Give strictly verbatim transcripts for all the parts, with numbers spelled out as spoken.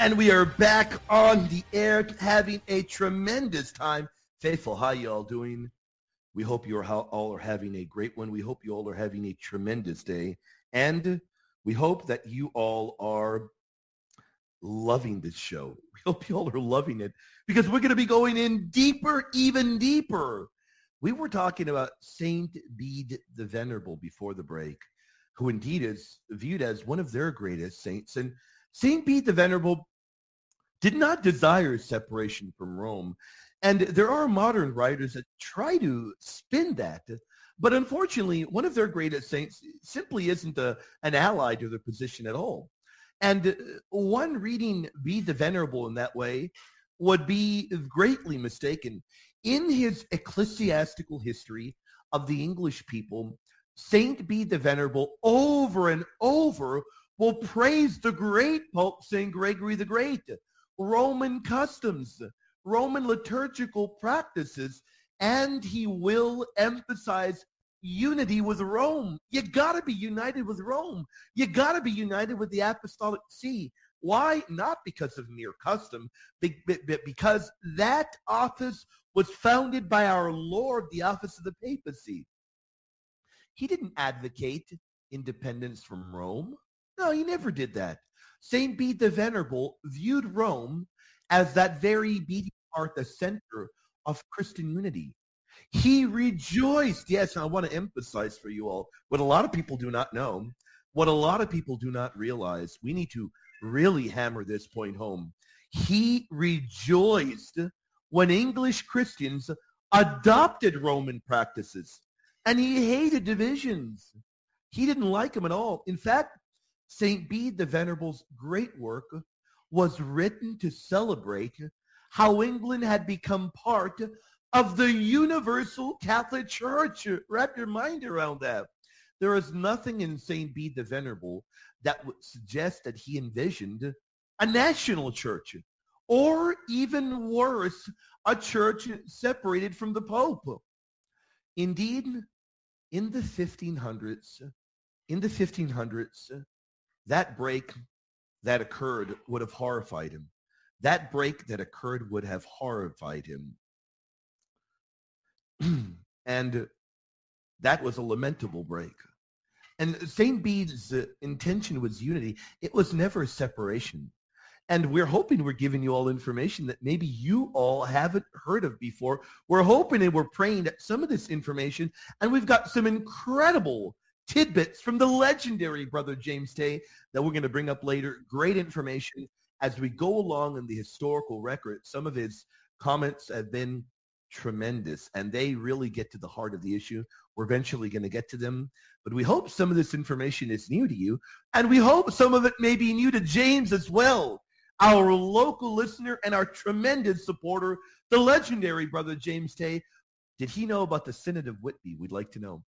And we are back on the air having a tremendous time. Faithful, how you all doing? We hope you all are having a great one. We hope you all are having a tremendous day. And we hope that you all are loving this show. We hope you all are loving it because we're going to be going in deeper, even deeper. We were talking about Saint Bede the Venerable before the break, who indeed is viewed as one of their greatest saints. And Saint Bede the Venerable did not desire separation from Rome. And there are modern writers that try to spin that. But unfortunately, one of their greatest saints simply isn't a, an ally to their position at all. And one reading Bede the Venerable in that way would be greatly mistaken. In his ecclesiastical history of the English people, Saint Bede the Venerable over and over will praise the great Pope Saint Gregory the Great, Roman customs, Roman liturgical practices, and he will emphasize unity with Rome. You got to be united with Rome. You got to be united with the Apostolic See. Why? Not because of mere custom, but because that office was founded by our Lord, the office of the papacy. He didn't advocate independence from Rome. No, he never did that. Saint Bede the Venerable viewed Rome as that very beating heart, the center of Christian unity. He rejoiced. Yes, I want to emphasize for you all what a lot of people do not know, what a lot of people do not realize. We need to really hammer this point home. He rejoiced when English Christians adopted Roman practices, and he hated divisions. He didn't like them at all. In fact, Saint Bede the Venerable's great work was written to celebrate how England had become part of the universal Catholic Church. Wrap your mind around that. There is nothing in Saint Bede the Venerable that would suggest that he envisioned a national church, or even worse, a church separated from the Pope. Indeed, in the fifteen hundreds, in the fifteen hundreds, that break that occurred would have horrified him. That break that occurred would have horrified him. And that was a lamentable break. And Saint Bede's uh, intention was unity. It was never a separation. And we're hoping we're giving you all information that maybe you all haven't heard of before. We're hoping and we're praying that some of this information, and we've got some incredible tidbits from the legendary Brother James Tay that we're going to bring up later. Great information as we go along in the historical record. Some of his comments have been tremendous, and they really get to the heart of the issue. We're eventually going to get to them, but we hope some of this information is new to you, and we hope some of it may be new to James as well, our local listener and our tremendous supporter, the legendary Brother James Tay. Did he know about the Synod of Whitby? We'd like to know.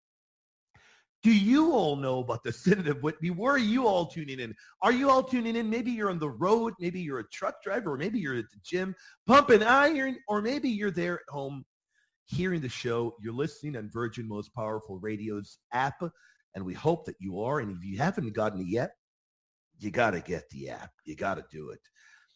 Do you all know about the Synod of Whitby? Where are you all tuning in? Are you all tuning in? Maybe you're on the road. Maybe you're a truck driver, or maybe you're at the gym pumping iron, or maybe you're there at home hearing the show. You're listening on Virgin Most Powerful Radio's app, and we hope that you are. And if you haven't gotten it yet, you got to get the app. You got to do it.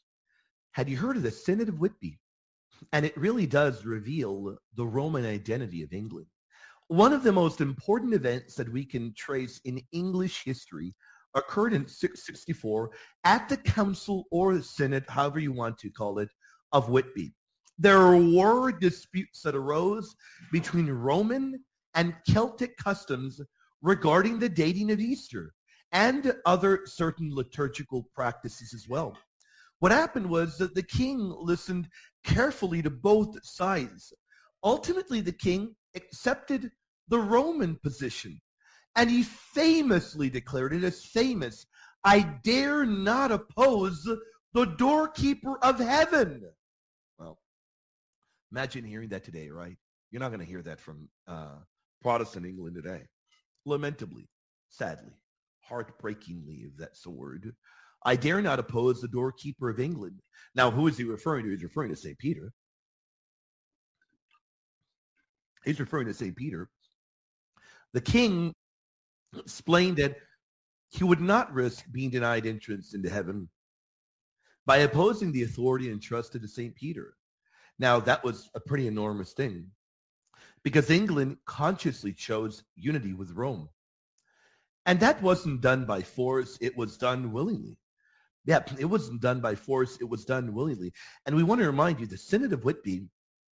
Had you heard of the Synod of Whitby? And it really does reveal the Roman identity of England. One of the most important events that we can trace in English history occurred in six sixty-four at the council or the synod, however you want to call it, of Whitby. There were disputes that arose between Roman and Celtic customs regarding the dating of Easter and other certain liturgical practices as well. What happened was that the king listened carefully to both sides. Ultimately, the king accepted the Roman position, and he famously declared it as famous, "I dare not oppose the doorkeeper of heaven." Well, imagine hearing that today, right? You're not going to hear that from uh, Protestant England today. Lamentably, sadly, heartbreakingly, if that's the word. I dare not oppose the doorkeeper of England. Now, who is he referring to? He's referring to Saint Peter. He's referring to Saint Peter. The king explained that he would not risk being denied entrance into heaven by opposing the authority entrusted to Saint Peter. Now, that was a pretty enormous thing because England consciously chose unity with Rome. And that wasn't done by force. It was done willingly. Yeah, it wasn't done by force. It was done willingly. And we want to remind you, the Synod of Whitby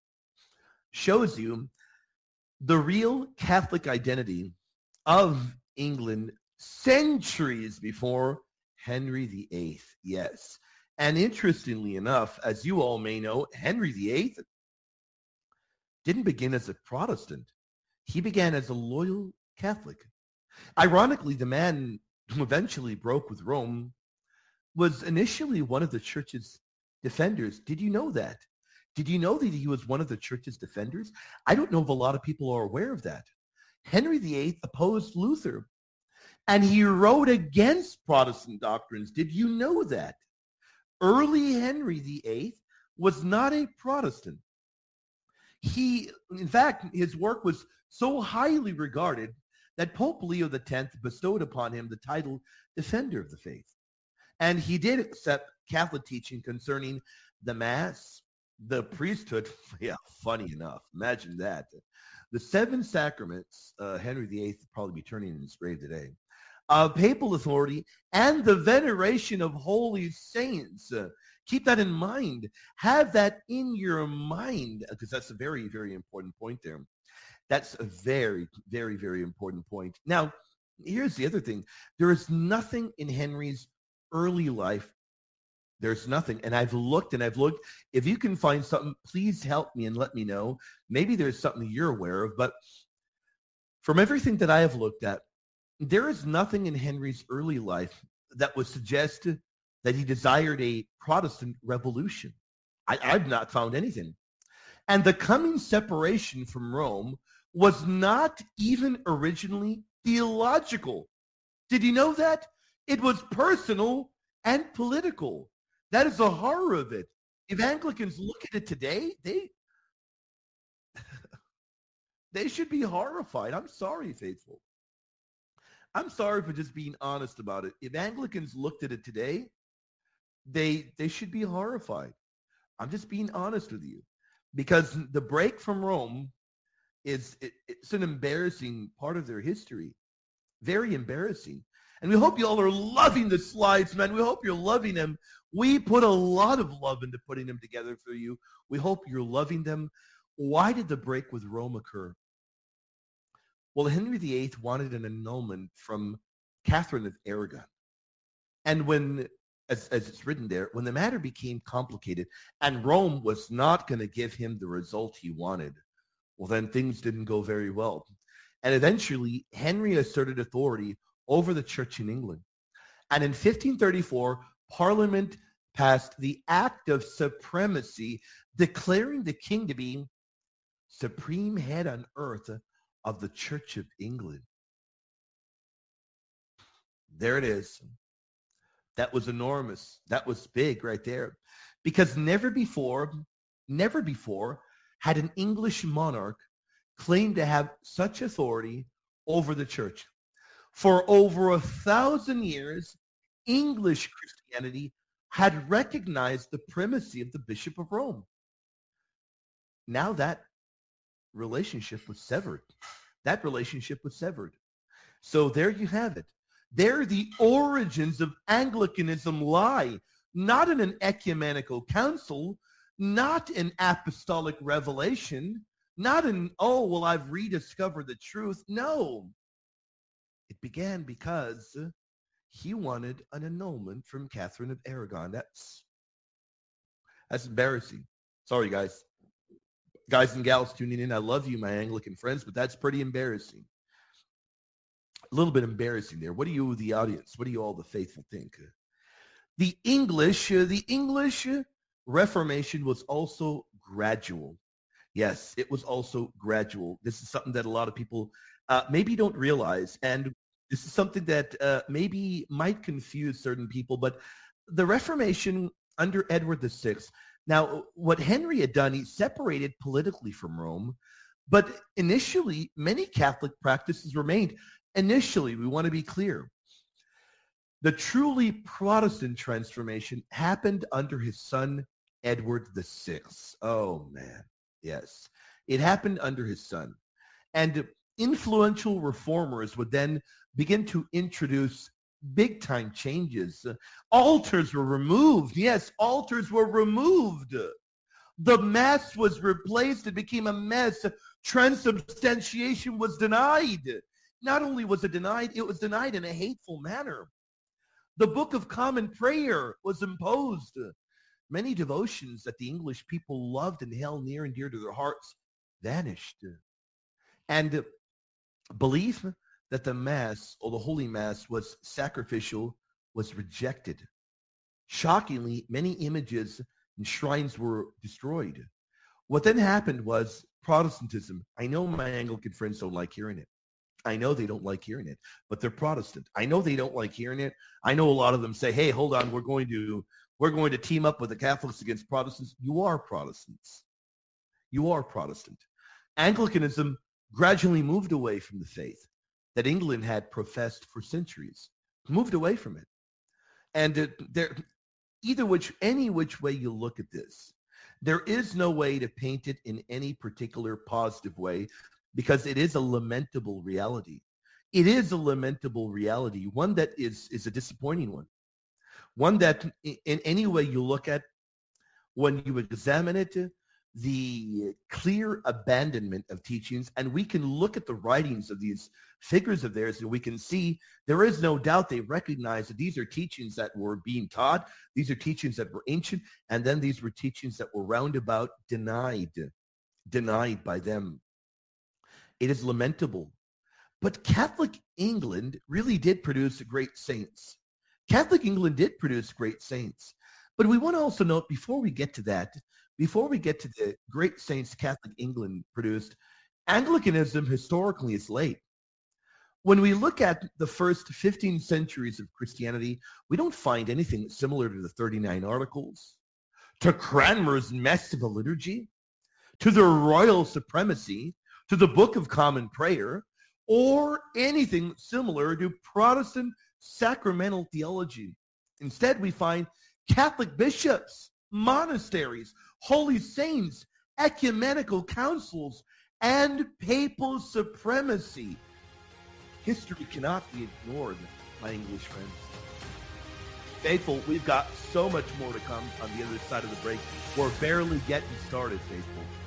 shows you the real Catholic identity of England centuries before Henry the Eighth. Yes. And interestingly enough, as you all may know, Henry the Eighth didn't begin as a Protestant. He began as a loyal Catholic. Ironically, the man who eventually broke with Rome was initially one of the church's defenders. Did you know that? Did you know that he was one of the church's defenders? I don't know if a lot of people are aware of that. Henry the Eighth opposed Luther, and he wrote against Protestant doctrines. Did you know that? Early Henry the Eighth was not a Protestant. He, in fact, his work was so highly regarded that Pope Leo the Tenth bestowed upon him the title Defender of the Faith. And he did accept Catholic teaching concerning the Mass, the priesthood. Yeah, funny enough. Imagine that. The seven sacraments, uh, Henry the Eighth would probably be turning in his grave today, uh, papal authority, and the veneration of holy saints. Uh, keep that in mind. Have that in your mind, because that's a very, very important point there. That's a very, very, very important point. Now, here's the other thing. There is nothing in Henry's early life. There's nothing. And I've looked and I've looked. If you can find something, please help me and let me know. Maybe there's something you're aware of. But from everything that I have looked at, there is nothing in Henry's early life that would suggest that he desired a Protestant revolution. I, I've not found anything. And the coming separation from Rome was not even originally theological. Did you know that? It was personal and political. That is the horror of it. If Anglicans look at it today, they they should be horrified. I'm sorry, faithful. I'm sorry for just being honest about it. If Anglicans looked at it today, they they should be horrified. I'm just being honest with you. Because the break from Rome is it, it's an embarrassing part of their history. Very embarrassing. And we hope you all are loving the slides, man. We hope you're loving them. We put a lot of love into putting them together for you. We hope you're loving them. Why did the break with Rome occur? Well, Henry the Eighth wanted an annulment from Catherine of Aragon. And when, as, as it's written there, when the matter became complicated and Rome was not going to give him the result he wanted, well, then things didn't go very well. And eventually, Henry asserted authority over the church in England. And in fifteen thirty-four, Parliament passed the Act of Supremacy, declaring the king to be supreme head on earth of the Church of England. There it is. That was enormous. That was big right there. Because never before, never before had an English monarch claimed to have such authority over the church. For over a thousand years, English Christianity had recognized the primacy of the Bishop of Rome. Now that relationship was severed. That relationship was severed. So there you have it. There the origins of Anglicanism lie, not in an ecumenical council, not in apostolic revelation, not in, oh, well, I've rediscovered the truth. No. It began because he wanted an annulment from Catherine of Aragon. That's, that's embarrassing. Sorry, guys. Guys and gals tuning in, I love you, my Anglican friends, but that's pretty embarrassing. A little bit embarrassing there. What do you, the audience, what do you all, the faithful, think? The English, uh, the English Reformation was also gradual. Yes, it was also gradual. This is something that a lot of people uh, maybe don't realize. And this is something that uh, maybe might confuse certain people. But the Reformation under Edward the Sixth, now what Henry had done, he separated politically from Rome. But initially, many Catholic practices remained. Initially, we want to be clear. The truly Protestant transformation happened under his son, Edward the Sixth. Oh, man. Yes. It happened under his son. And influential reformers would then begin to introduce big-time changes. Altars were removed. Yes, altars were removed. The Mass was replaced. It became a mess. Transubstantiation was denied. Not only was it denied, it was denied in a hateful manner. The Book of Common Prayer was imposed. Many devotions that the English people loved and held near and dear to their hearts vanished. And belief that the Mass or the Holy Mass was sacrificial was rejected. Shockingly, many images and shrines were destroyed. What then happened was Protestantism. I know my Anglican friends don't like hearing it. I know they don't like hearing it, but they're Protestant. I know they don't like hearing it. I know a lot of them say, hey, hold on, we're going to we're going to team up with the Catholics against Protestants. You are Protestants. You are Protestant. Anglicanism gradually moved away from the faith that England had professed for centuries, moved away from it. And uh, there, either which, any which way you look at this, there is no way to paint it in any particular positive way, because it is a lamentable reality. It is a lamentable reality, one that is, is a disappointing one. One that in any way you look at, when you examine it, the clear abandonment of teachings, and we can look at the writings of these figures of theirs, and we can see there is no doubt they recognize that these are teachings that were being taught, these are teachings that were ancient, and then these were teachings that were roundabout denied, denied by them. It is lamentable. But Catholic England really did produce great saints. Catholic England did produce great saints. But we want to also note, before we get to that, before we get to the great saints Catholic England produced, Anglicanism historically is late. When we look at the first fifteen centuries of Christianity, we don't find anything similar to the thirty-nine Articles, to Cranmer's Mass of the Liturgy, to the royal supremacy, to the Book of Common Prayer, or anything similar to Protestant sacramental theology. Instead, we find Catholic bishops, monasteries, holy saints, ecumenical councils, and papal supremacy. History cannot be ignored, my English friends. Faithful, we've got so much more to come on the other side of the break. We're barely getting started, faithful.